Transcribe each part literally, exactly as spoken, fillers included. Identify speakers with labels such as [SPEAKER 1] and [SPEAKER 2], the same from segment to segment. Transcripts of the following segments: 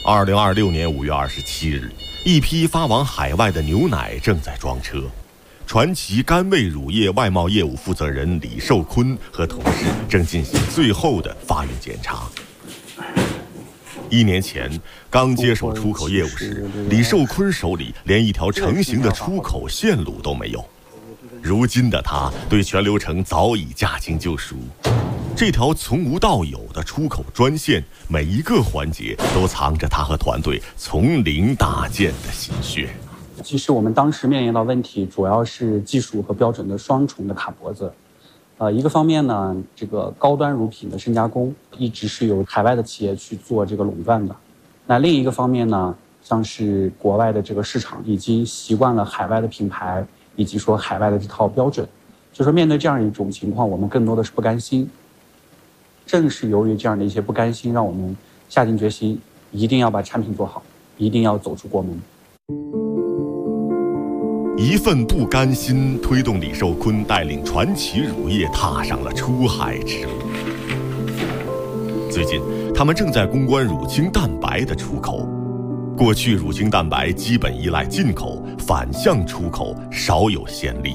[SPEAKER 1] 二零二六年五月二十七日，一批发往海外的牛奶正在装车。传奇甘味乳业外贸业务负责人李寿坤和同事正进行最后的发运检查。一年前刚接手出口业务时，李寿坤手里连一条成型的出口线路都没有。如今的他对全流程早已驾轻就熟。这条从无到有的出口专线，每一个环节都藏着他和团队从零搭建的心血。
[SPEAKER 2] 其实我们当时面临到问题，主要是技术和标准的双重的卡脖子。呃，一个方面呢，这个高端乳品的深加工一直是由海外的企业去做这个垄断的。那另一个方面呢，像是国外的这个市场已经习惯了海外的品牌，以及说海外的这套标准，就说面对这样一种情况，我们更多的是不甘心。正是由于这样的一些不甘心，让我们下定决心，一定要把产品做好，一定要走出国门。
[SPEAKER 1] 一份不甘心，推动李寿坤带领传奇乳业踏上了出海之路。最近，他们正在攻关乳清蛋白的出口。过去，乳清蛋白基本依赖进口，反向出口少有先例。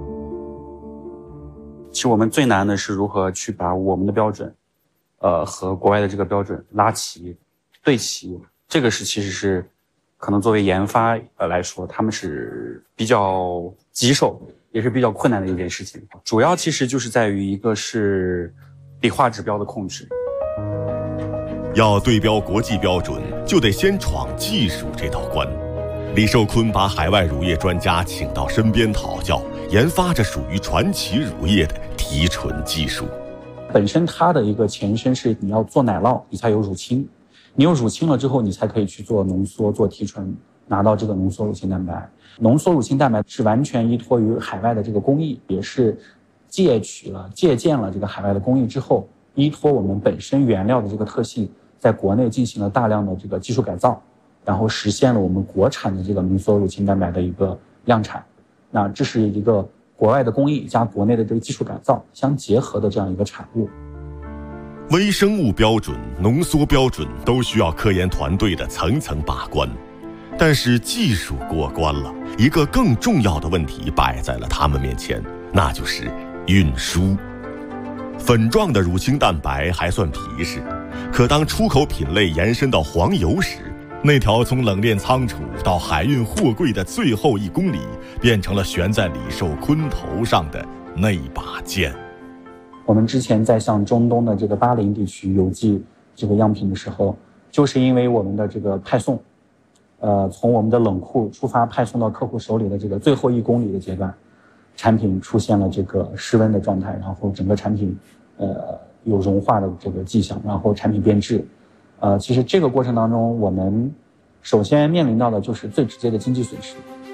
[SPEAKER 2] 其实我们最难的是如何去把我们的标准，呃，和国外的这个标准拉齐、对齐。这个是其实是。可能作为研发呃来说，他们是比较棘手，也是比较困难的一件事情。主要其实就是在于一个是理化指标的控制。
[SPEAKER 1] 要对标国际标准，就得先闯技术这道关。李寿坤把海外乳业专家请到身边讨教，研发着属于传奇乳业的提纯技术。
[SPEAKER 2] 本身它的一个前身是你要做奶酪，你才有乳清。你有乳清了之后，你才可以去做浓缩、做提纯，拿到这个浓缩乳清蛋白。浓缩乳清蛋白是完全依托于海外的这个工艺，也是借取了、借鉴了这个海外的工艺之后，依托我们本身原料的这个特性，在国内进行了大量的这个技术改造，然后实现了我们国产的这个浓缩乳清蛋白的一个量产。那这是一个国外的工艺加国内的这个技术改造相结合的这样一个产物。
[SPEAKER 1] 微生物标准、浓缩标准都需要科研团队的层层把关，但是技术过关了，一个更重要的问题摆在了他们面前，那就是运输。粉状的乳清蛋白还算皮实，可当出口品类延伸到黄油时，那条从冷链仓储到海运货柜的最后一公里，变成了悬在李寿坤头上的那把剑。
[SPEAKER 2] 我们之前在向中东的这个巴林地区邮寄这个样品的时候，就是因为我们的这个派送，呃，从我们的冷库出发派送到客户手里的这个最后一公里的阶段，产品出现了这个失温的状态，然后整个产品，呃，有融化的这个迹象，然后产品变质，呃，其实这个过程当中，我们首先面临到的就是最直接的经济损失。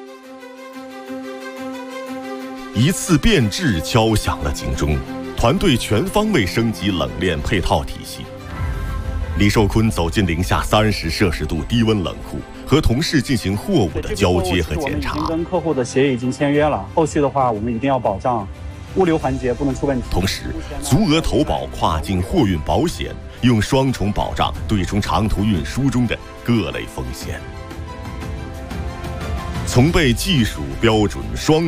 [SPEAKER 1] 一次变质敲响了警钟。团队全方位升级冷链配套体系。李寿坤走进零下三十摄氏度低温冷库，和同事进行货物的交接和检查。
[SPEAKER 2] 我们已经跟客户的协议已经签约了，后续的话我们一定要保障物流环节不能出问题。
[SPEAKER 1] 同时，足额投保跨境货运保险，用双重保障对冲长途运输中的各类风险。从被技术标准双